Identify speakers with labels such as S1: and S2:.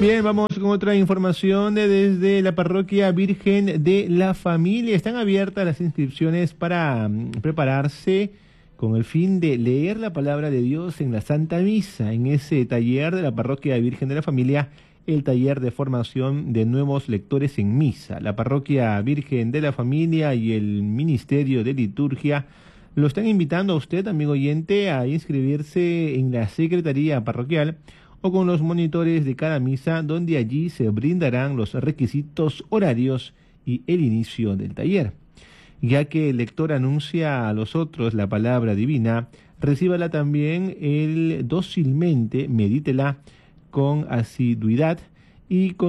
S1: Bien, vamos con otra información desde la Parroquia Virgen de la Familia. Están abiertas las inscripciones para prepararse con el fin de leer la palabra de Dios en la Santa Misa, en ese taller de la Parroquia Virgen de la Familia, el taller de formación de nuevos lectores en misa. La Parroquia Virgen de la Familia y el Ministerio de Liturgia lo están invitando a usted, amigo oyente, a inscribirse en la Secretaría Parroquial o con los monitores de cada misa, donde allí se brindarán los requisitos horarios y el inicio del taller. Ya que el lector anuncia a los otros la palabra divina, recíbala también dócilmente, medítela con asiduidad y con